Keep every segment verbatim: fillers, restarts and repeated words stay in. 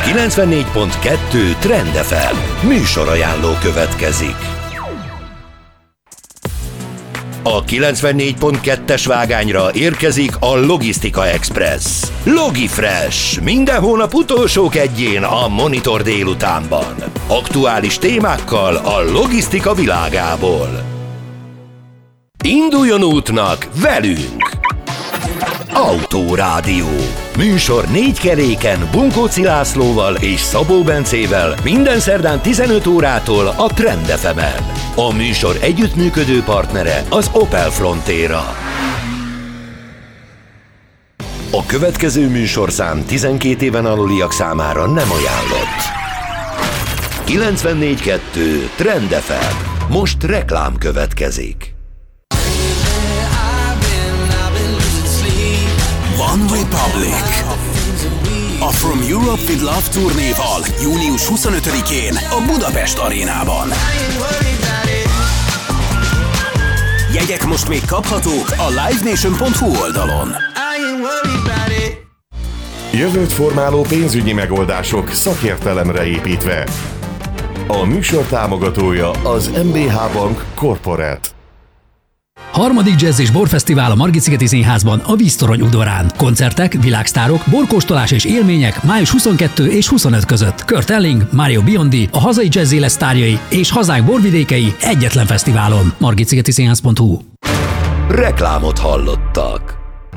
kilencvennégy pont kettő Trend ef em műsorajánló következik. A kilencvennégy pont kettes vágányra érkezik a Logisztika Express. Logifresh. Minden hónap utolsó kedjén a Monitor délutánban. Aktuális témákkal a logisztika világából. Induljon útnak velünk! Autórádió. Műsor négy keréken Bunkóci Lászlóval és Szabó Bencével minden szerdán tizenöt órától a Trend ef emen. A műsor együttműködő partnere az Opel Frontera. A következő műsorszám tizenkét éven aluliak számára nem ajánlott. kilencvennégy pont kettő Trend ef em. Most reklám következik. One Republic. A From Europe with Love turnéval június huszonötödikén a Budapest arénában. Jegyek most még kaphatók a live nation pont hu oldalon. Jövőt formáló pénzügyi megoldások szakértelemre építve. A műsor támogatója az em bé há Bank Corporate. Harmadik Jazz és Borfesztivál a Margit-szigeti Színházban a Víztorony udvarán. Koncertek, világsztárok, borkóstolás és élmények május huszonkettő és huszonöt között. Kurt Elling, Mario Biondi, a hazai jazz élet sztárjai és hazánk borvidékei egyetlen fesztiválon. margit-szigeti színház pont hu. Reklámot hallottak.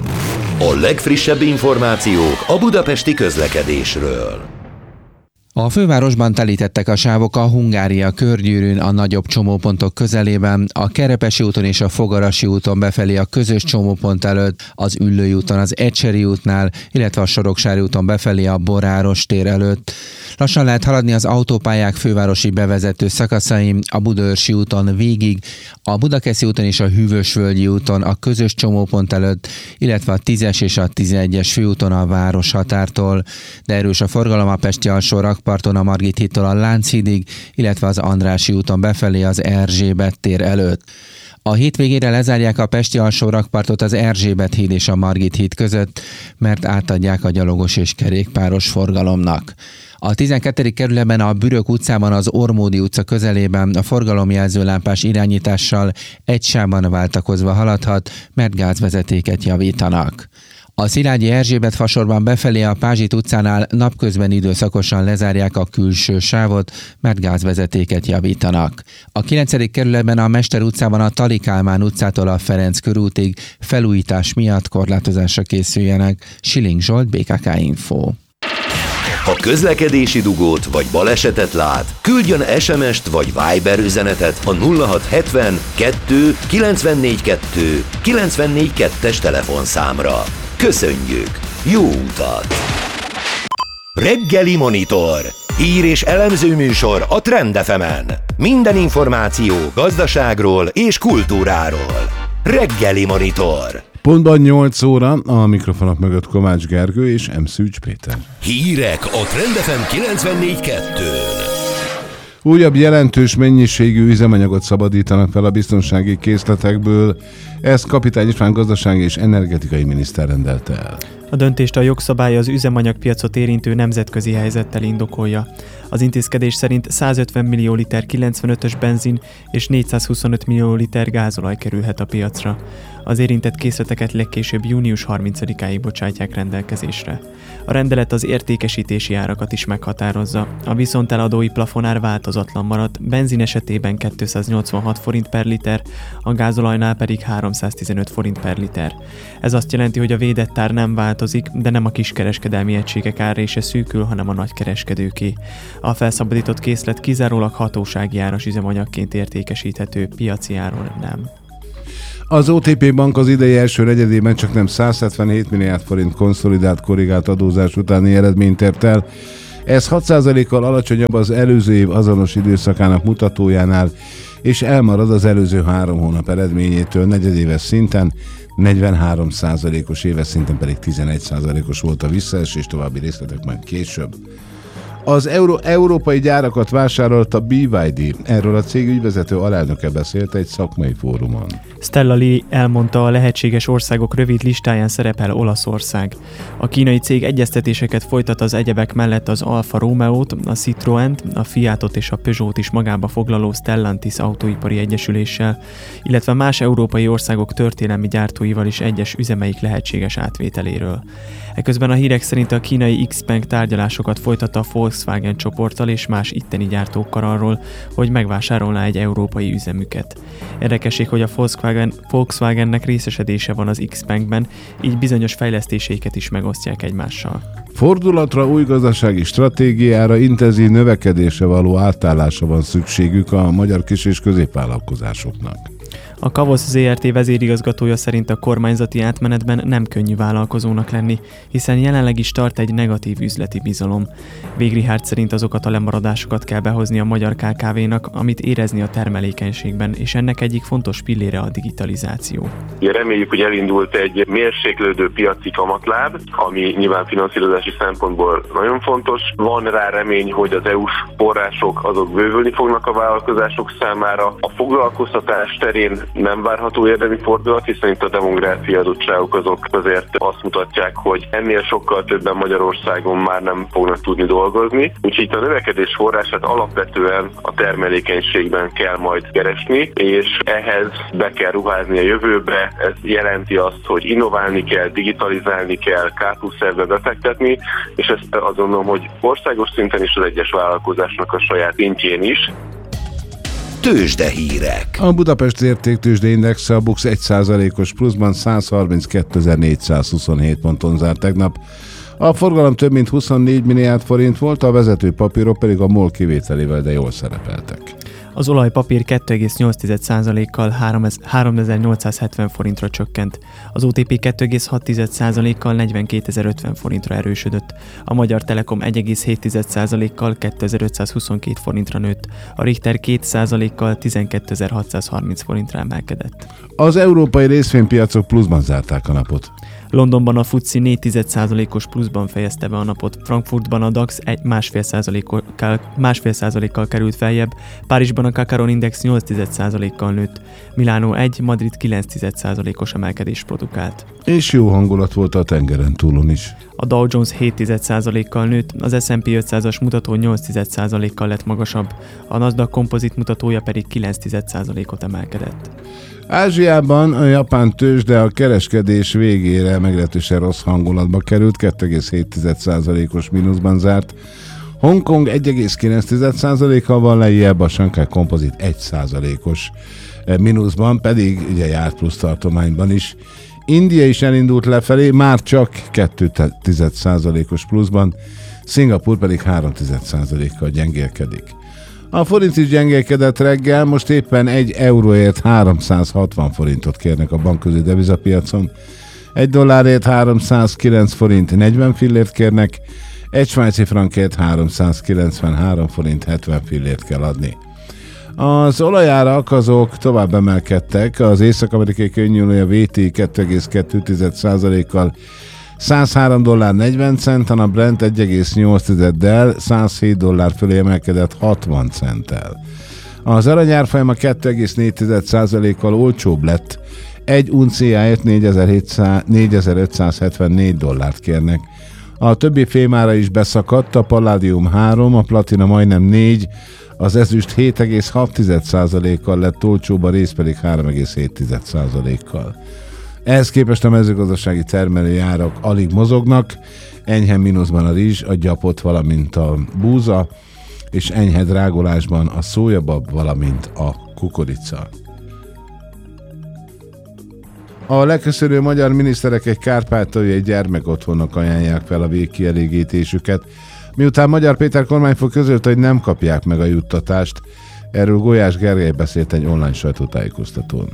A legfrissebb információk a budapesti közlekedésről. A fővárosban telítettek a sávok a Hungária körgyűrűn, a nagyobb csomópontok közelében, a Kerepesi úton és a Fogarasi úton befelé a közös csomópont előtt, az Üllői úton az Ecseri útnál, illetve a Soroksári úton befelé a Boráros tér előtt. Lassan lehet haladni az autópályák fővárosi bevezető szakaszain, a Budaörsi úton végig, a Budakeszi úton és a Hűvösvölgyi úton a közös csomópont előtt, illetve a tízes és a tizenegyes főúton a város határtól, de erős a forgalom a pesti alsó rakparton a Margit hídtól a Lánchídig, illetve az Andrássy úton befelé az Erzsébet tér előtt. A hétvégére lezárják a pesti alsó rakpartot az Erzsébet híd és a Margit híd között, mert átadják a gyalogos és kerékpáros forgalomnak. A tizenkettedik kerületben a Bürök utcában az Ormódi utca közelében a forgalomjelző lámpás irányítással egy sávban váltakozva haladhat, mert gázvezetéket javítanak. A Szilágyi Erzsébet fasorban befelé a Pázsit utcánál napközben időszakosan lezárják a külső sávot, mert gázvezetéket javítanak. A kilencedik kerületben a Mester utcában a Tali Kálmán utcától a Ferenc körútig felújítás miatt korlátozásra készüljenek. Siling Zsolt, bé ká ká Info. Ha közlekedési dugót vagy balesetet lát, küldjön es em est vagy Viber üzenetet a nulla hat hetven kettő kilencvennégy kettő kilencvennégy kettes telefonszámra. Köszönjük! Jó utat! Reggeli Monitor. Hír és elemző műsor a Trend ef emen. Minden információ gazdaságról és kultúráról. Reggeli Monitor. Pontban nyolc óra, a mikrofonok mögött Kovács Gergő és M. Szűcs Péter. Hírek a Trend ef em kilencvennégy kettőn. Újabb jelentős mennyiségű üzemanyagot szabadítanak fel a biztonsági készletekből, ezt Kapitány István gazdasági és energetikai miniszter rendelte el. A döntést a jogszabály az üzemanyagpiacot érintő nemzetközi helyzettel indokolja. Az intézkedés szerint százötven millió liter kilencvenötös benzin és négyszázhuszonöt millió liter gázolaj kerülhet a piacra. Az érintett készleteket legkésőbb június harmincadikáig bocsátják rendelkezésre. A rendelet az értékesítési árakat is meghatározza. A viszonteladói plafonár változatlan maradt, benzin esetében kétszáznyolcvanhat forint per liter, a gázolajnál pedig háromszáztizenöt forint per liter. Ez azt jelenti, hogy a védett ár nem változik, de nem a kiskereskedelmi egységek ára se szűkül, hanem a nagykereskedőké. A felszabadított készlet kizárólag hatósági áras üzemanyagként értékesíthető, piaci áron nem. Az o té pé Bank az idei első negyedében csak nem száz hetvenhét milliárd forint konszolidált korrigált adózás utáni eredményt ért el. Ez hat százalékkal alacsonyabb az előző év azonos időszakának mutatójánál, és elmarad az előző három hónap eredményétől negyedéves szinten, negyvenhárom százalékos éves szinten pedig tizenegy százalékos volt a visszaesés, további részletek majd később. Az Euró- európai gyárakat vásárolt a bé vé dé. Erről a cég ügyvezető alelnöke beszélt egy szakmai fórumon. Stella Lee elmondta, a lehetséges országok rövid listáján szerepel Olaszország. A kínai cég egyeztetéseket folytat az egyebek mellett az Alfa Romeo-t, a Citroent, a Fiatot és a Peugeot is magába foglaló Stellantis autóipari egyesüléssel, illetve más európai országok történelmi gyártóival is egyes üzemeik lehetséges átvételéről. Eközben a hírek szerint a kínai Xpeng tárgyalásokat folytat a Volkswagen csoporttal és más itteni gyártókkal arról, hogy megvásárolná egy európai üzemüket. Érdekesség, hogy a Volkswagen, Volkswagennek részesedése van az Xpengben, így bizonyos fejlesztéseiket is megosztják egymással. Fordulatra, új gazdasági stratégiára, intenzív növekedésre való átállásra van szükségük a magyar kis- és középvállalkozásoknak. A Kavosz zé er té vezérigazgatója szerint a kormányzati átmenetben nem könnyű vállalkozónak lenni, hiszen jelenleg is tart egy negatív üzleti bizalom. Végrihárt szerint azokat a lemaradásokat kell behozni a magyar ká ká vénak, amit érezni a termelékenységben, és ennek egyik fontos pillére a digitalizáció. Reméljük, hogy elindult egy mérséklődő piaci kamatláb, ami nyilván finanszírozási szempontból nagyon fontos. Van rá remény, hogy az é u-s források azok bővülni fognak a vállalkozások számára. A foglalkoztatás terén nem várható érdemi fordulat, hiszen itt a demográfia adottságok azok azért azt mutatják, hogy ennél sokkal többen Magyarországon már nem fognak tudni dolgozni. Úgyhogy itt a növekedés forrását alapvetően a termelékenységben kell majd keresni, és ehhez be kell ruházni a jövőbe. Ez jelenti azt, hogy innoválni kell, digitalizálni kell, ká plusz-be befektetni, és ezt azt gondolom, hogy országos szinten is az egyes vállalkozásnak a saját szintjén is. Tőzsdehírek. A Budapesti Értéktőzsdeindex a BUX egy százalékos pluszban százharminckétezer-négyszázhuszonhét ponton zárt tegnap. A forgalom több mint huszonnégy milliárd forint volt, a vezető papírok pedig a MOL kivételével, de jól szerepeltek. Az olajpapír kettő egész nyolc százalékkal háromezer-nyolcszázhetven forintra csökkent. Az o té pé kettő egész hat százalékkal negyvenkétezer-ötven forintra erősödött. A Magyar Telekom egy egész hét százalékkal kétezer-ötszázhuszonkettő forintra nőtt. A Richter két százalékkal tizenkétezer-hatszázharminc forintra emelkedett. Az európai részvénypiacok pluszban zárták a napot. Londonban a FTSE négy százalékos pluszban fejezte be a napot, Frankfurtban a DAX egy másfél százalékkal, másfél százalékkal került feljebb, Párizsban a Kakaron Index nyolc százalékkal nőtt, Milánó egy, Madrid kilenc százalékos emelkedést produkált. És jó hangulat volt a tengeren túlon is. A Dow Jones hét százalékkal nőtt, az es and pé ötszázas mutató nyolc százalékkal lett magasabb, a Nasdaq kompozit mutatója pedig kilenc százalékot emelkedett. Ázsiában a japán tőzsde a kereskedés végére meglehetősen rossz hangulatba került, kettő egész hét százalékos mínuszban zárt. Hongkong egy egész kilenc százalékkal van lejjebb, a Shanghai kompozit egy százalékos mínuszban, pedig ugye járt plusz tartományban is. India is elindult lefelé, már csak kettő százalékos pluszban, Szingapúr pedig három százalékkal gyengélkedik. A forint is gyengélkedett reggel, most éppen egy euróért háromszázhatvan forintot kérnek a bankközi devizapiacon, egy dollárért háromszázkilenc forint negyven fillért kérnek, egy svájci frankért háromszázkilencvenhárom forint hetven fillért kell adni. Az olajárak azok tovább emelkedtek, az észak-amerikai könnyűolaj a vé té kettő egész kettő százalékkal százhárom dollár negyven centen, a Brent egy egész nyolc-del százhét dollár fölé emelkedett hatvan centtel. Az aranyárfolyama kettő egész négy százalékkal olcsóbb lett, egy unciáért négyezer-ötszázhetvennégy dollárt kérnek. A többi fémára is beszakadt, a paládium három, a platina majdnem négy, az ezüst hét egész hat százalékkal lett olcsóbb, a rész pedig három egész hét százalékkal. Ehhez képest a mezőgazdasági termelői árak alig mozognak, enyhe mínuszban a rizs, a gyapot, valamint a búza, és enyhe drágulásban a szójabab, valamint a kukorica. A legköszönő magyar miniszterek egy kárpátaljai gyermekotthonnak ajánlják fel a végkielégítésüket, miután Magyar Péter kormányfő közölte, hogy nem kapják meg a juttatást. Erről Gulyás Gergely beszélt egy online sajtótájékoztatón.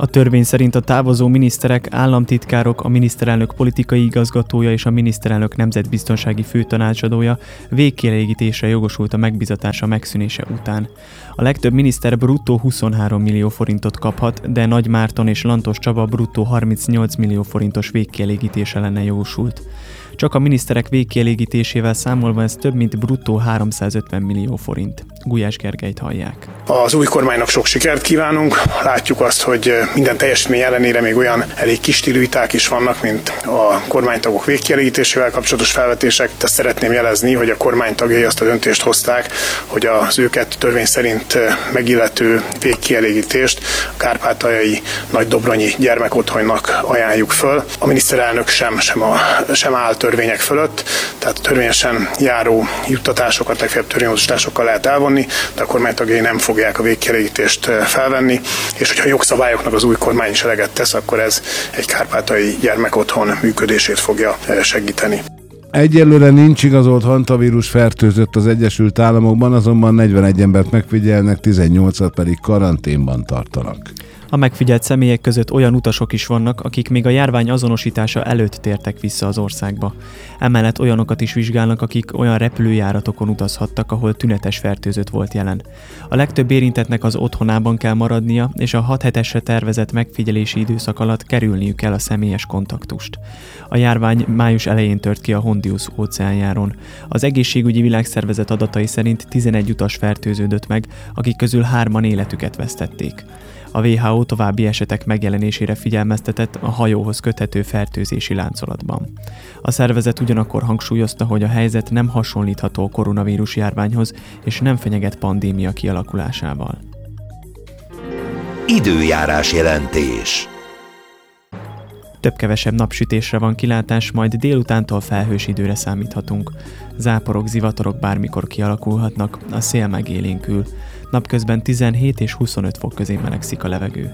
A törvény szerint a távozó miniszterek, államtitkárok, a miniszterelnök politikai igazgatója és a miniszterelnök nemzetbiztonsági főtanácsadója végkielégítésre jogosult a megbízatása megszűnése után. A legtöbb miniszter bruttó huszonhárom millió forintot kaphat, de Nagy Márton és Lantos Csaba bruttó harmincnyolc millió forintos végkielégítése lenne jogosult. Csak a miniszterek végkielégítésével számolva ez több mint bruttó háromszázötven millió forint. Gulyás Gergelyt hallják. Az új kormánynak sok sikert kívánunk. Látjuk azt, hogy minden teljesítmény ellenére még olyan elég kis stílű viták is vannak, mint a kormánytagok végkielégítésével kapcsolatos felvetések. Ezt szeretném jelezni, hogy a kormánytagjai azt a döntést hozták, hogy az őket törvény szerint megillető végkielégítést a kárpátaljai Nagydobronyi gyermekotthonnak ajánljuk föl. A miniszterelnök sem, sem, a, sem áll törvények fölött, tehát törvényesen járó juttatásokat legfeljebb törvénymódosításokkal lehet elvonni, de a kormánytagjai nem fogják a végkielégítést felvenni, és hogyha a jogszabályoknak az új kormány is eleget tesz, akkor ez egy kárpátaljai gyermekotthon működését fogja segíteni. Egyelőre nincs igazolt hantavírus fertőzött az Egyesült Államokban, azonban negyvenegy embert megfigyelnek, tizennyolcat pedig karanténban tartanak. A megfigyelt személyek között olyan utasok is vannak, akik még a járvány azonosítása előtt tértek vissza az országba. Emellett olyanokat is vizsgálnak, akik olyan repülőjáratokon utazhattak, ahol tünetes fertőzött volt jelen. A legtöbb érintettnek az otthonában kell maradnia, és a hat hetesre tervezett megfigyelési időszak alatt kerülniük kell a személyes kontaktust. A járvány május elején tört ki a Hondius óceánjáron. Az egészségügyi világszervezet adatai szerint tizenegy utas fertőződött meg, akik közül hárman életüket vesztették. A dupla vé há ó további esetek megjelenésére figyelmeztetett a hajóhoz köthető fertőzési láncolatban. A szervezet ugyanakkor hangsúlyozta, hogy a helyzet nem hasonlítható a koronavírus járványhoz, és nem fenyeget pandémia kialakulásával. Időjárás jelentés. Több-kevesebb napsütésre van kilátás, majd délutántól felhős időre számíthatunk. Záporok, zivatarok bármikor kialakulhatnak, a szél megélénkül. Napközben tizenhét és huszonöt fok közé melegszik a levegő.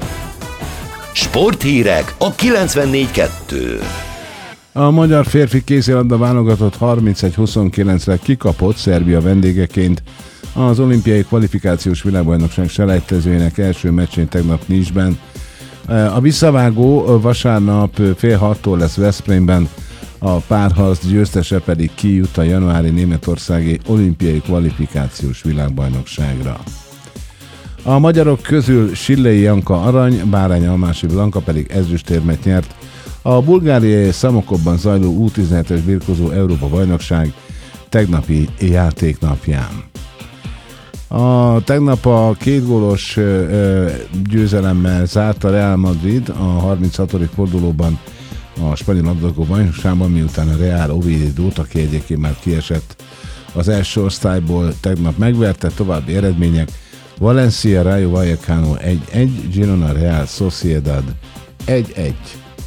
Sporthírek a kilencvennégy kettő. A magyar férfi kézilabda válogatott harmincegy huszonkilencre kikapott Szerbia vendégeként az olimpiai kvalifikációs világbajnokság selejtezőjének első meccsén tegnap Nicsben. A visszavágó vasárnap fél hattól lesz Veszprémben, a párharc győztese pedig kijut a januári németországi olimpiai kvalifikációs világbajnokságra. A magyarok közül Sillei Janka arany, Bárány Almási Blanka pedig ezüstérmet nyert a bulgáriai Szamokobban zajló U tizenhetes birkózó Európa-bajnokság tegnapi játéknapján. A tegnap a két gólos ö, győzelemmel zárt a Real Madrid a harminchatodik fordulóban a spanyol labdarúgó bajnokságban, miután a Real Oviedo-t, aki egyébként már kiesett az első osztályból, tegnap megverte. További eredmények: Valencia Rayo Vallecano egy egy, Girona Real Sociedad egy egy.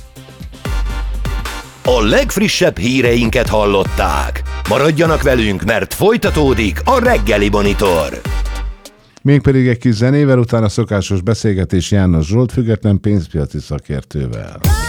A legfrissebb híreinket hallották. Maradjanak velünk, mert folytatódik a reggeli monitor. Mégpedig egy kis zenével, utána szokásos beszélgetés János Zsolt független pénzpiaci szakértővel.